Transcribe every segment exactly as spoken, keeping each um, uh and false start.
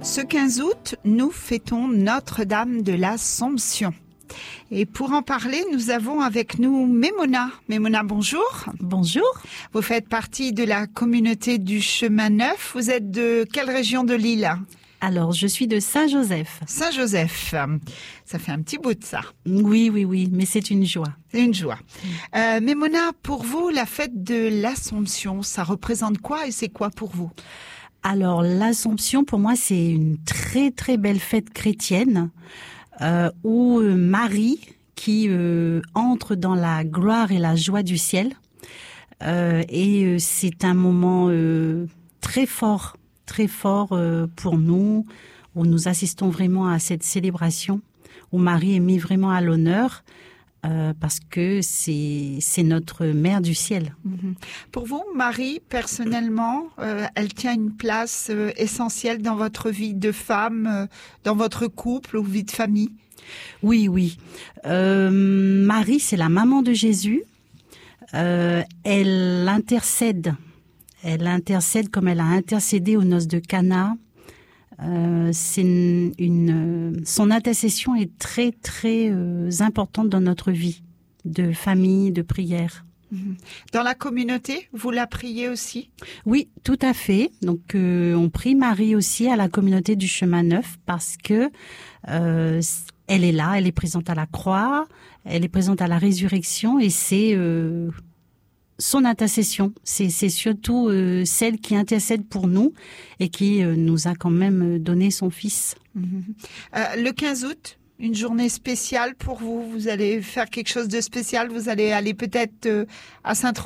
Ce quinze août, nous fêtons Notre-Dame de l'Assomption. Et pour en parler, nous avons avec nous Mémona. Mémona, bonjour. Bonjour. Vous faites partie de la communauté du Chemin Neuf. Vous êtes de quelle région de l'île ? Alors, je suis de Saint-Joseph. Saint-Joseph. Ça fait un petit bout de ça. Oui, oui, oui, mais c'est une joie. C'est une joie. Euh, Mémona, pour vous, la fête de l'Assomption, ça représente quoi et c'est quoi pour vous ? Alors, l'Assomption, pour moi, c'est une très, très belle fête chrétienne euh, où euh, Marie, qui euh, entre dans la gloire et la joie du ciel, euh, et euh, c'est un moment euh, très fort, très fort euh, pour nous, où nous assistons vraiment à cette célébration, où Marie est mise vraiment à l'honneur, Euh, parce que c'est c'est notre mère du ciel. Mmh. Pour vous, Marie, personnellement, euh, elle tient une place euh, essentielle dans votre vie de femme, euh, dans votre couple ou vie de famille ? Oui, oui. Euh, Marie, c'est la maman de Jésus. Euh, elle intercède. Elle intercède comme elle a intercédé aux noces de Cana. Euh, c'est une, une, son intercession est très très euh, importante dans notre vie de famille, de prière. Dans la communauté, vous la priez aussi ? Oui, tout à fait. Donc euh, on prie Marie aussi à la communauté du Chemin Neuf parce que euh, elle est là, elle est présente à la croix, elle est présente à la résurrection et c'est euh, son intercession, c'est, c'est surtout euh, celle qui intercède pour nous et qui euh, nous a quand même donné son fils. Mmh. Euh, le quinze août, une journée spéciale pour vous. Vous allez faire quelque chose de spécial. Vous allez aller peut-être euh, à Sainte-Rose ?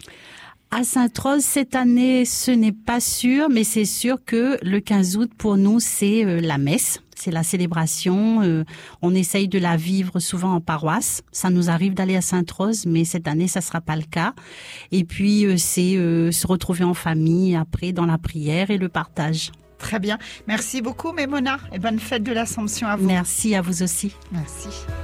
À Sainte-Rose, cette année, ce n'est pas sûr, mais c'est sûr que le quinze août, pour nous, c'est euh, la messe. C'est la célébration. Euh, on essaye de la vivre souvent en paroisse. Ça nous arrive d'aller à Sainte-Rose, mais cette année, ça sera pas le cas. Et puis, euh, c'est euh, se retrouver en famille après dans la prière et le partage. Très bien. Merci beaucoup, Mémona, et bonne fête de l'Assomption à vous. Merci à vous aussi. Merci.